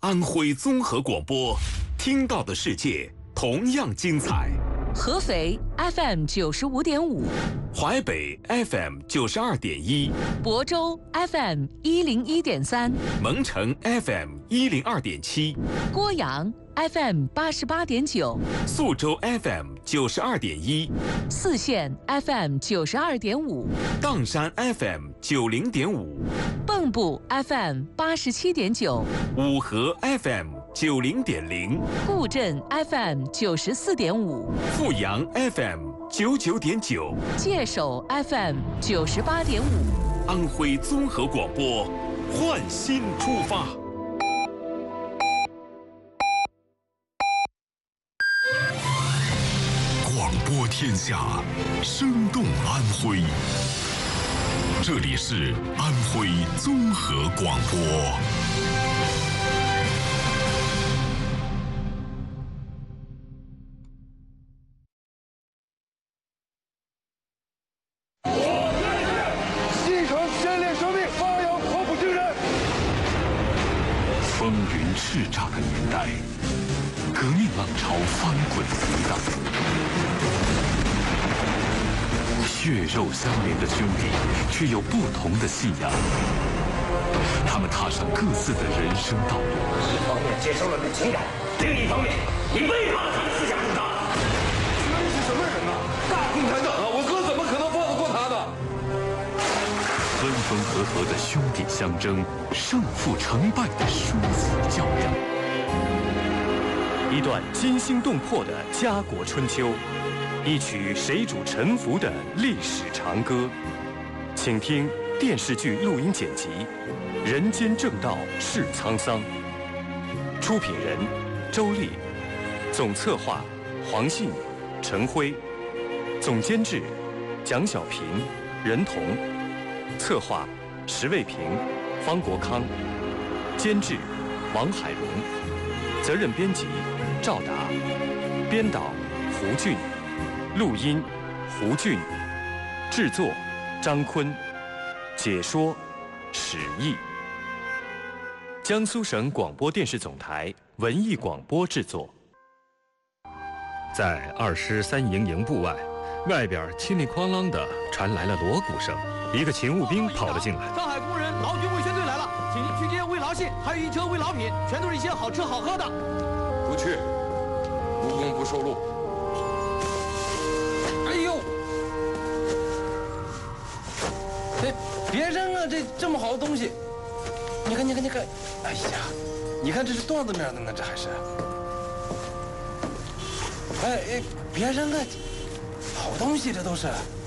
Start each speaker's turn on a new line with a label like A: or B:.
A: 安徽综合广播，听到的世界同样精彩。
B: 合肥 FM 95.5，
A: 淮北 FM 92.1，
B: 亳州 FM 101.3，
A: 蒙城 FM 102.7，
B: 郭阳 FM 88.9，
A: 宿州 FM 92.1，
B: 泗县 FM 92.5，
A: 砀山 FM 90.5，
B: 蚌埠 FM 87.9，
A: 五河 FM 90.0，
B: 固镇 FM 94.5，
A: 阜阳 FM 99.9，
B: 界首 FM 98.5。
A: 安徽综合广播，焕新出发。
C: 广播天下，生动安徽。这里是安徽综合广播。
D: 继承先烈生命，发扬黄埔精神。
C: 风云叱咤的年代，革命浪潮翻滚激荡，血肉相连的兄弟却有不同的信仰。他们踏上各自的人生道路。
E: 一方面接受了你的情感，另一方面你背叛了他的思想主张。
D: 这是什么人啊？大共产党啊！我哥怎么可能放得过他呢？
C: 分分合合的兄弟相争，胜负成败的殊死较量。
F: 一段惊心动魄的家国春秋，一曲谁主沉浮的历史长歌。请听电视剧录音剪辑《人间正道是沧桑》，出品人周丽，总策划黄信、陈辉，总监制蒋小平、任彤，策划石卫平、方国康，监制王海荣，责任编辑赵达，编导胡俊，录音胡俊，制作张坤，解说史毅。江苏省广播电视总台文艺广播制作。在二师三营营部外，外边凄厉哐啷的传来了锣鼓声，一个勤务兵跑了进来。
G: 上海工人劳军卫宣队来了，紧急去接慰劳信，还有一车慰劳品，全都是一些好吃好喝的。
D: 不去，无功不受禄。
G: 哎呦！哎，别扔啊！这么好的东西，你看，哎呀，你看这是多少面的呢？这还是。哎，别扔啊！好东西这都是。